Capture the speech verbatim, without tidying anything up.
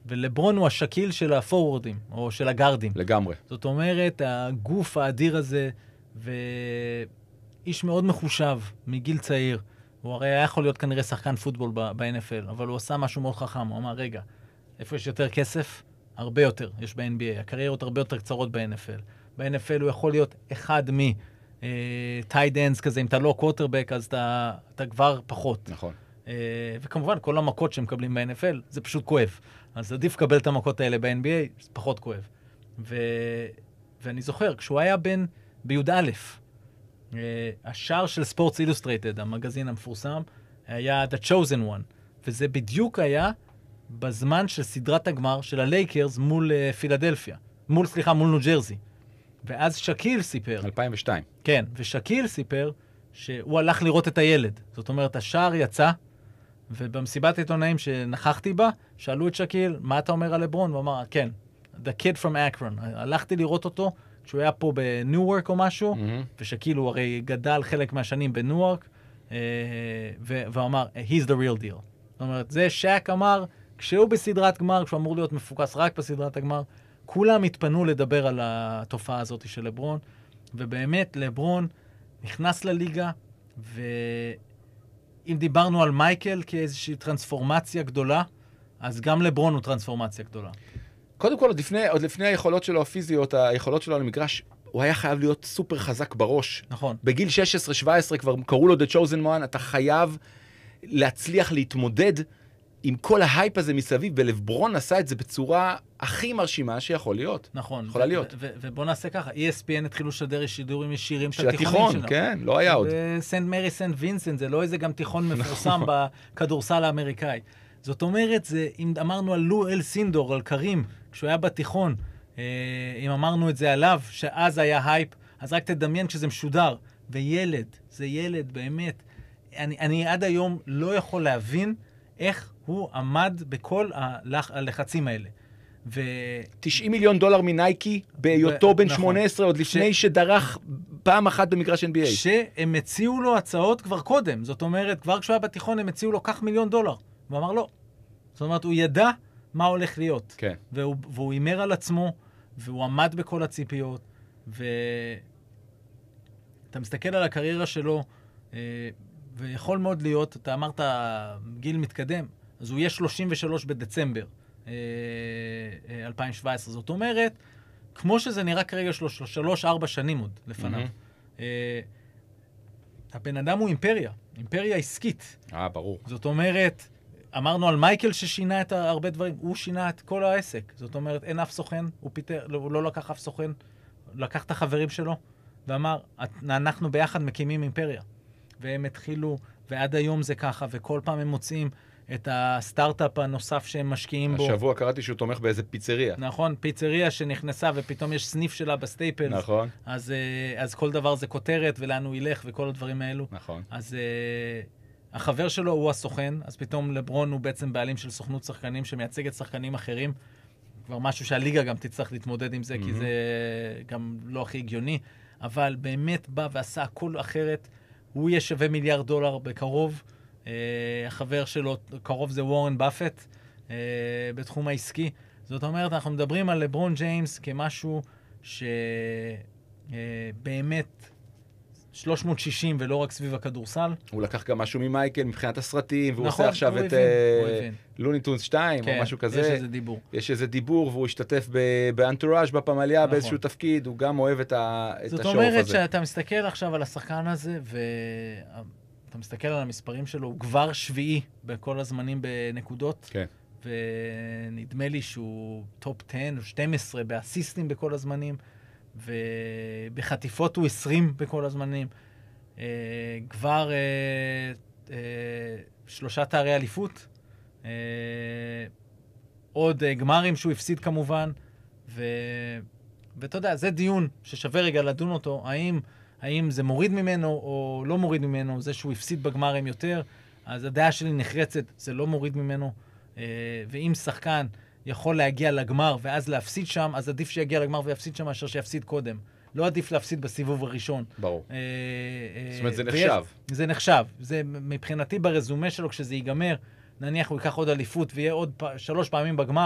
ולברון הוא השקיל של הפורורדים, או של הגארדים. לגמרי. זאת אומרת, הגוף האדיר הזה, ואיש מאוד מחושב מגיל צעיר, הוא הרי היה יכול להיות כנראה שחקן פוטבול ב-אן אף אל, אבל הוא עשה משהו מאוד חכם, הוא אמר, רגע, איפה יש יותר כסף? הרבה יותר, יש ב-אן בי איי, הקריירות הרבה יותר קצרות ב-אן אף אל. ב-אן אף אל הוא יכול להיות אחד מ-טייד אנדס כזה, אם אתה לא קווטרבק, אז אתה, אתה כבר פחות. נכון. וכמובן, כל המכות שמקבלים ב-אן אף אל, זה פשוט כואב. אז עדיף לקבל את המכות האלה ב-אן בי איי, זה פחות כואב. ו... ואני זוכר, כשהוא היה בן בי"א, השער של ספורטס אילוסטרייטד, המגזין המפורסם, היה The Chosen One, וזה בדיוק היה בזמן של סדרת הגמר של הלייקרס מול uh, פילדלפיה, מול, סליחה, מול ניו ג'רזי. ואז שקיל סיפר... אלפיים ושתיים. כן, ושקיל סיפר שהוא הלך לראות את הילד. זאת אומרת, השער יצא, ובמסיבת עיתונאים שנכחתי בה, שאלו את שקיל, מה אתה אומר על לברון? הוא אמר, כן, the kid from Akron. הלכתי לראות אותו, כשהוא היה פה בניו-וורק או משהו, mm-hmm. ושקיל הוא הרי גדל חלק מהשנים בניו-וורק, והוא אמר, he's the real deal. זאת אומרת, זה שק אמר, כשהוא בסדרת גמר, כשהוא אמור להיות מפוקס רק בסדרת הגמר, כולם התפנו לדבר על התופעה הזאת של לברון, ובאמת לברון נכנס לליגה, ואם דיברנו על מייקל כאיזושהי טרנספורמציה גדולה, אז גם לברון הוא טרנספורמציה גדולה. קודם כל, עוד לפני, עוד לפני היכולות שלו הפיזיות, היכולות שלו על המגרש, הוא היה חייב להיות סופר חזק בראש. נכון. בגיל שש עשרה שבע עשרה כבר קראו לו The Chosen One, אתה חייב להצליח להתמודד עם כל ההייפ הזה מסביב, ולברון עשה את זה בצורה הכי מרשימה שיכול להיות. נכון. יכולה להיות. ובוא נעשה ככה, אי אס פי אן התחילו לשדר שידורים ישירים של התיכון, כן, לא היה עוד. בסנט מרי, סנט וינסנט, זה לא איזה גם תיכון מפורסם בכדורסל האמריקאי. זאת אומרת, זה, אם אמרנו על לו אל סינדור, על קרים, כשהוא היה בתיכון, אם אמרנו את זה עליו, שאז היה הייפ, אז רק תדמיין כשזה משודר. וילד, זה ילד, באמת. אני, אני עד היום לא יכול להבין איך הוא עמד בכל הלח, הלחצים האלה. ו... תשעים מיליון דולר מנייקי, בהיותו בן שמונה עשרה, עוד לפני ש... שדרך פעם אחת במגרש אן בי איי. שהם הציעו לו הצעות כבר קודם. זאת אומרת, כבר כשהוא היה בתיכון, הם הציעו לו כך מיליון דולר. הוא אמר לא. זאת אומרת, הוא ידע מה הולך להיות. כן. והוא, והוא אימר על עצמו, והוא עמד בכל הציפיות, ואתה מסתכל על הקריירה שלו, ויכול מאוד להיות, אתה אמרת גיל מתקדם, אז הוא יהיה שלושים ושלוש בדצמבר אלפיים שבע עשרה. זאת אומרת, כמו שזה נראה כרגע שלוש ארבע שנים עוד לפניו. Mm-hmm. הבן אדם הוא אימפריה, אימפריה עסקית. אה, ברור. זאת אומרת, אמרנו על מייקל ששינה את הרבה דברים, הוא שינה את כל העסק. זאת אומרת, אין אף סוכן, הוא, פיתר, הוא לא לקח אף סוכן, לקח את החברים שלו, ואמר, אנחנו ביחד מקימים אימפריה. והם התחילו, ועד היום זה ככה, וכל פעם הם מוצאים את הסטארט-אפ הנוסף שהם משקיעים בו. השבוע קראתי שהוא תומך באיזה פיצריה. נכון, פיצריה שנכנסה, ופתאום יש סניף שלה בסטייפלס. נכון. אז, אז כל דבר זה כותרת, ולאן הוא ילך, וכל הדברים האלו. נכון. אז החבר שלו הוא הסוכן, אז פתאום לברון הוא בעצם בעלים של סוכנות שחקנים, שמייצגת שחקנים אחרים. כבר משהו שהליגה גם תצטרך להתמודד עם זה, mm-hmm. כי זה גם לא הכי הגיוני. אבל באמת בא ועשה הכל אחרת. הוא יהיה שווה מיליארד דולר בקרוב. Uh, החבר שלו, קרוב זה וורן באפט, uh, בתחום העסקי. זאת אומרת, אנחנו מדברים על לברון ג'יימס כמשהו שבאמת uh, שלוש מאות שישים ולא רק סביב הכדורסל. הוא לקח גם משהו ממייקל מבחינת הסרטים, והוא נכון, עושה עכשיו הוא את לוניטונס שתיים כן, או משהו כזה. יש איזה דיבור. יש איזה דיבור, והוא השתתף באנטוראז' בפמליה נכון. באיזשהו תפקיד, הוא גם אוהב את, ה... את השורף הזה. זאת אומרת שאתה מסתכל עכשיו על השחקן הזה, ו... אתה מסתכל על המספרים שלו, הוא כבר שביעי בכל הזמנים בנקודות. כן. ונדמה לי שהוא טופ עשר או שתים עשרה באסיסטים בכל הזמנים, ובחטיפות הוא עשרים בכל הזמנים. כבר שלושה תארי אליפות. עוד גמרים שהוא הפסיד כמובן. ואתה יודע, זה דיון ששווה רגע לדון אותו. האם... האם זה מוריד ממנו או לא מוריד ממנו, זה שהוא הפסיד בגמרים יותר, אז הדעה שלי נחרצת, זה לא מוריד ממנו. ואם שחקן יכול להגיע לגמר ואז להפסיד שם, אז עדיף שיגיע לגמר ויפסיד שם מאשר שיפסיד קודם. לא עדיף להפסיד בסיבוב הראשון. ברור. זאת אומרת, זה נחשב. זה נחשב. זה מבחינתי ברזומה שלו, כשזה ייגמר, נניח הוא ייקח עוד אליפות ויהיה עוד שלוש פעמים בגמר,